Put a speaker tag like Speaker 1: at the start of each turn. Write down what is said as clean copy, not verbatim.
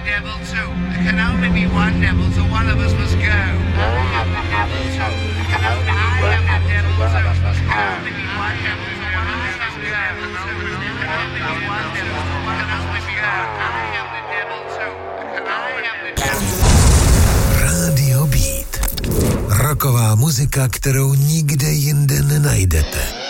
Speaker 1: devil too. There can only be one devil, so one of us must go. I am the devil too. There can only be one devil, so one of us must go. There can only be one devil, so one of us must go. There can only be one devil, so one of us must go. I am the devil too. I am the devil.
Speaker 2: Radio Beat. Rocková muzika, kterou nikde jinde nenajdete.